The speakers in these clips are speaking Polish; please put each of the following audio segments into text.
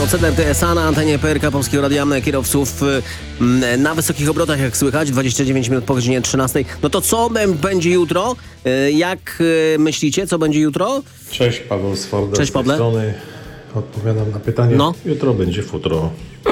Proceder TSA na antenie PRK Polskiego Radia Kierowców na wysokich obrotach, jak słychać, 29 minut po godzinie 13. No to co będzie jutro? Jak myślicie, co będzie jutro? Cześć, Paweł z Forda. Cześć, Pawle. Z tej strony odpowiadam na pytanie. No. Jutro będzie futro.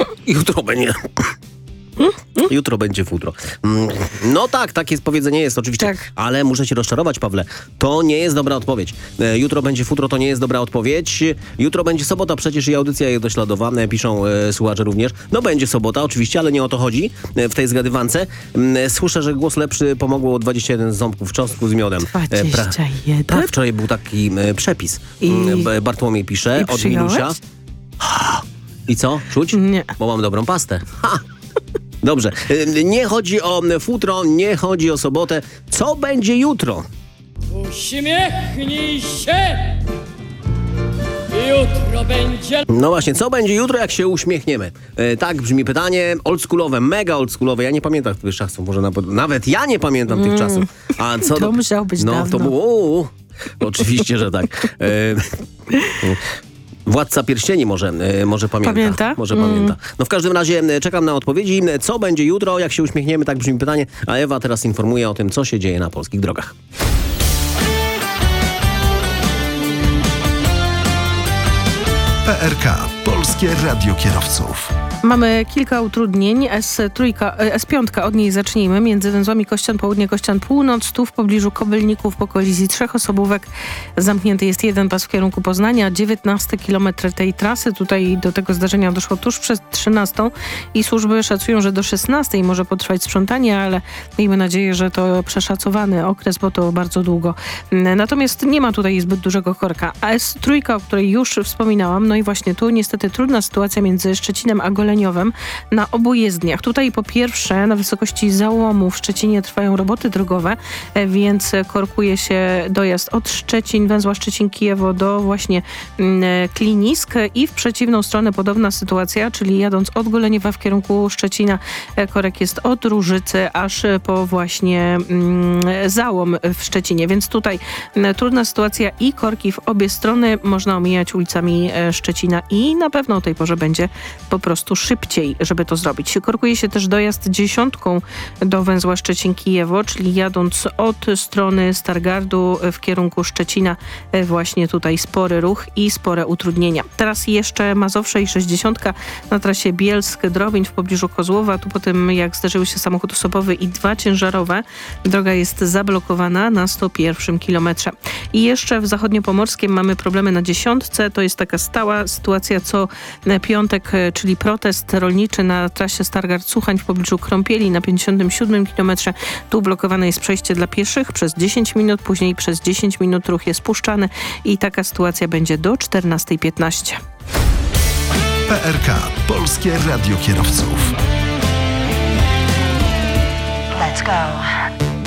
Jutro będzie futro. No tak, takie powiedzenie jest oczywiście, Tak. ale muszę cię rozczarować, Pawle. To nie jest dobra odpowiedź. Jutro będzie futro, to nie jest dobra odpowiedź. Jutro będzie sobota, przecież i audycja jest dośladowana, piszą słuchacze również. No będzie sobota oczywiście, ale nie o to chodzi w tej zgadywance. Słyszę, że głos lepszy pomogło 21 ząbków czosnku z miodem. 21? Tak, wczoraj był taki przepis. Bartłomiej pisze I od przyjąłeś? Milusia. I co? Czuć? Nie. Bo mam dobrą pastę. Ha! Dobrze. Nie chodzi o futro, nie chodzi o sobotę. Co będzie jutro? Uśmiechnij się! Jutro będzie... No właśnie, co będzie jutro, jak się uśmiechniemy? Tak brzmi pytanie. Oldschoolowe, mega oldschoolowe. Ja nie pamiętam tych czasów. Może nawet ja nie pamiętam tych czasów. A co To musiało być dawno. To było... Oczywiście, że tak. Władca Pierścieni może pamięta. Pamięta? Może pamięta. No w każdym razie czekam na odpowiedzi. Co będzie jutro, jak się uśmiechniemy? Tak brzmi pytanie. A Ewa teraz informuje o tym, co się dzieje na polskich drogach. PRK. Polskie Radio Kierowców. Mamy kilka utrudnień. S5, od niej zacznijmy. Między węzłami Kościan Południe, Kościan Północ, tu w pobliżu Kobylników po kolizji 3 osobówek zamknięty jest jeden pas w kierunku Poznania. 19 kilometr tej trasy. Tutaj do tego zdarzenia doszło tuż przed 13 i służby szacują, że do 16 może potrwać sprzątanie, ale miejmy nadzieję, że to przeszacowany okres, bo to bardzo długo. Natomiast nie ma tutaj zbyt dużego korka. A S3, o której już wspominałam, no i właśnie tu niestety trudna sytuacja między Szczecinem a Goleniowem na obu jezdniach. Tutaj po pierwsze na wysokości załomu w Szczecinie trwają roboty drogowe, więc korkuje się dojazd od Szczecin, węzła Szczecin-Kijewo do właśnie Klinisk i w przeciwną stronę podobna sytuacja, czyli jadąc od Goleniewa w kierunku Szczecina, korek jest od Różycy aż po właśnie załom w Szczecinie, więc tutaj trudna sytuacja i korki w obie strony można omijać ulicami Szczecina i na pewno o tej porze będzie po prostu szybciej, żeby to zrobić. Korkuje się też dojazd 10 do węzła Szczecin-Kijewo, czyli jadąc od strony Stargardu w kierunku Szczecina, właśnie tutaj spory ruch i spore utrudnienia. Teraz jeszcze Mazowsze i 60 na trasie Bielsk-Drobin w pobliżu Kozłowa. Tu po tym, jak zdarzyły się samochód osobowy i 2 ciężarowe, droga jest zablokowana na 101 kilometrze. I jeszcze w zachodniopomorskim mamy problemy na 10. To jest taka stała sytuacja co piątek, czyli protest rolniczy na trasie Stargard-Suchań w pobliżu Krąpieli na 57 kilometrze. Tu blokowane jest przejście dla pieszych przez 10 minut, później przez 10 minut ruch jest puszczany i taka sytuacja będzie do 14:15. PRK. Polskie Radio Kierowców. Let's go.